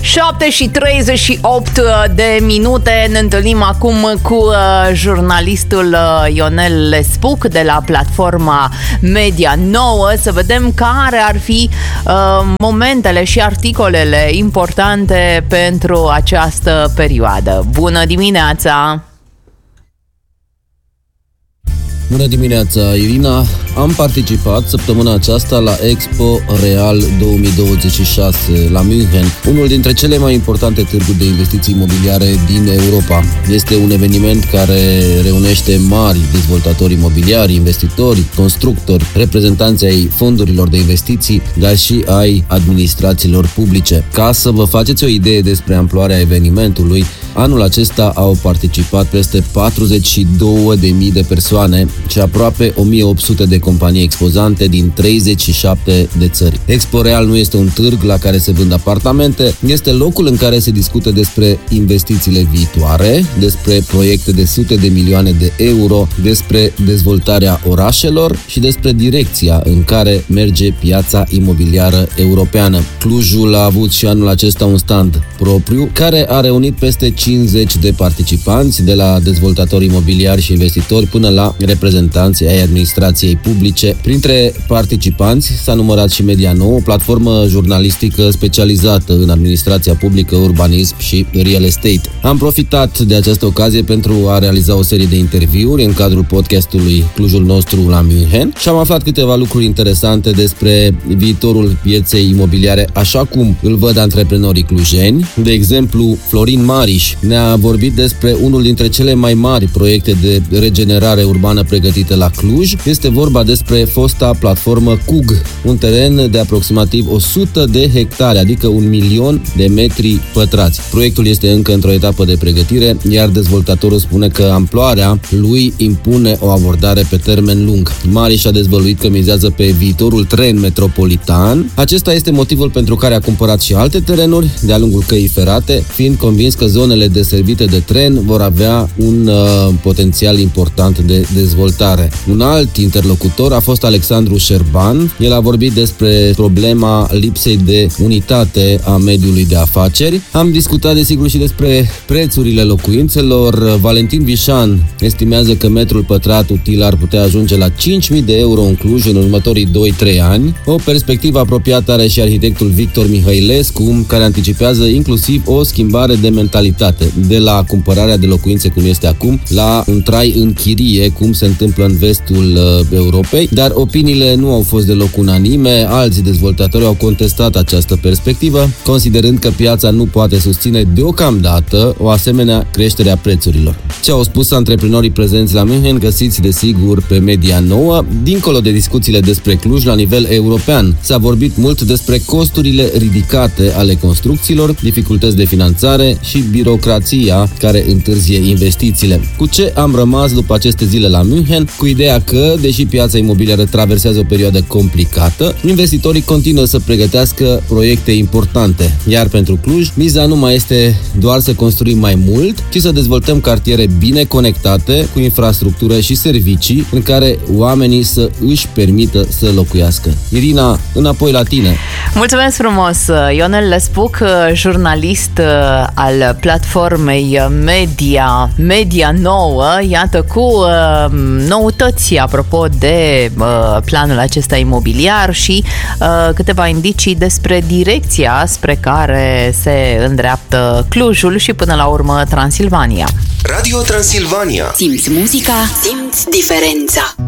7:38 de minute. Ne întâlnim acum cu jurnalistul Ionel Lespuc de la platforma Media Nouă să vedem care ar fi momentele și articolele importante pentru această perioadă. Bună dimineața! Bună dimineața, Irina! Am participat săptămâna aceasta la Expo Real 2026 la München, unul dintre cele mai importante târguri de investiții imobiliare din Europa. Este un eveniment care reunește mari dezvoltatori imobiliari, investitori, constructori, reprezentanți ai fondurilor de investiții, dar și ai administrațiilor publice. Ca să vă faceți o idee despre amploarea evenimentului, anul acesta au participat peste 42.000 de persoane și aproape 1.800 de companii expozante din 37 de țări. Expo Real nu este un târg la care se vând apartamente, este locul în care se discută despre investițiile viitoare, despre proiecte de sute de milioane de euro, despre dezvoltarea orașelor și despre direcția în care merge piața imobiliară europeană. Clujul a avut și anul acesta un stand propriu, care a reunit peste 50 de participanți, de la dezvoltatori imobiliari și investitori până la reprezentanții ai administrației publice. Printre participanți s-a numărat și Media Nouă, o platformă jurnalistică specializată în administrația publică, urbanism și real estate. Am profitat de această ocazie pentru a realiza o serie de interviuri în cadrul podcastului Clujul nostru la München și am aflat câteva lucruri interesante despre viitorul pieței imobiliare, așa cum îl văd antreprenorii clujeni. De exemplu, Florin Mariș ne-a vorbit despre unul dintre cele mai mari proiecte de regenerare urbană pregătite la Cluj. Este vorba despre fosta platformă CUG, un teren de aproximativ 100 de hectare, adică 1.000.000 de metri pătrați. Proiectul este încă într-o etapă de pregătire, iar dezvoltatorul spune că amploarea lui impune o abordare pe termen lung. Mariș a dezvăluit că mizează pe viitorul tren metropolitan. Acesta este motivul pentru care a cumpărat și alte terenuri de-a lungul căii ferate, fiind convins că zonele deservite de tren vor avea un potențial important de dezvoltare. Un alt interlocutor a fost Alexandru Șerban. El a vorbit despre problema lipsei de unitate a mediului de afaceri. Am discutat desigur și despre prețurile locuințelor. Valentin Vișan estimează că metrul pătrat util ar putea ajunge la 5.000 de euro în Cluj în următorii 2-3 ani. O perspectivă apropiată are și arhitectul Victor Mihailescu, care anticipează inclusiv o schimbare de mentalitate, de la cumpărarea de locuințe cum este acum, la un trai în chirie, cum se întâmplă în vestul Europei, dar opiniile nu au fost deloc unanime. Alți dezvoltatori au contestat această perspectivă, considerând că piața nu poate susține deocamdată o asemenea creștere a prețurilor. Ce au spus antreprenorii prezenți la München găsiți desigur pe Media Nouă. Dincolo de discuțiile despre Cluj la nivel european, s-a vorbit mult despre costurile ridicate ale construcțiilor, dificultăți de finanțare și birocrația care întârzie investițiile. Cu ce am rămas după aceste zile la München? Cu ideea că, deși piața imobiliară traversează o perioadă complicată, investitorii continuă să pregătească proiecte importante. Iar pentru Cluj, miza nu mai este doar să construim mai mult, ci să dezvoltăm cartiere bine conectate, cu infrastructură și servicii în care oamenii să își permită să locuiască. Irina, înapoi la tine! Mulțumesc frumos! Ionel Lespuc, jurnalist al platformei Media Nouă, iată cu noutăți apropo de planul acesta imobiliar și câteva indicii despre direcția spre care se îndreaptă Clujul și până la urmă Transilvania. Radio Transilvania. Simți muzica, simți diferența.